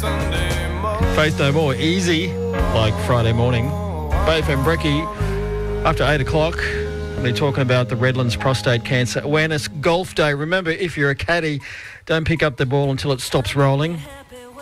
Faith No More, Easy, like Friday morning. Bay FM Brekkie, after 8 o'clock, we'll be talking about the Redlands Prostate Cancer Awareness Golf Day. Remember, if you're a caddy, don't pick up the ball until it stops rolling.